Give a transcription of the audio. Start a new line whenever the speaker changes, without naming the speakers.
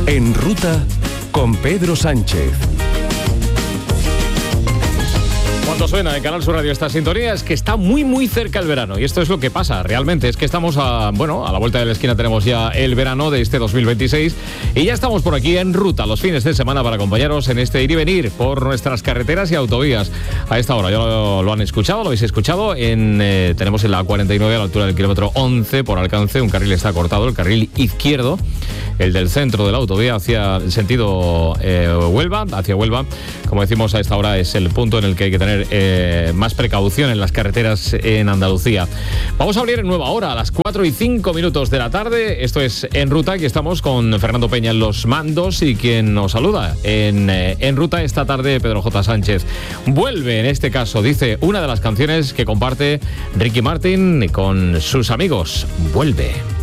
En Ruta con Pedro Sánchez.
Cuando suena en Canal Sur Radio esta sintonía es que está muy cerca el verano, y esto es lo que pasa realmente, es que estamos a la vuelta de la esquina tenemos ya el verano de este 2026 y ya estamos por aquí en ruta los fines de semana para acompañaros en este ir y venir por nuestras carreteras y autovías. A esta hora ya lo han escuchado, lo habéis escuchado, tenemos en la A49 a la altura del kilómetro 11 por alcance, un carril está cortado, el carril izquierdo, el del centro de la autovía hacia el sentido Huelva, como decimos a esta hora es el punto en el que hay que tener más precaución en las carreteras en Andalucía. Vamos a abrir en nueva hora a las 4:05 de la tarde. Esto es En Ruta, aquí estamos con Fernando Peña en los mandos y quien nos saluda en Ruta esta tarde, Pedro J. Sánchez. Vuelve, en este caso, dice una de las canciones que comparte Ricky Martin con sus amigos. Vuelve.